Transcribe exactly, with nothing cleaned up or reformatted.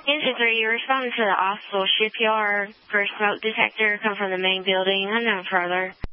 Engine three, you responded to the Austal shipyard for a smoke detector come from the main building. Unknown further.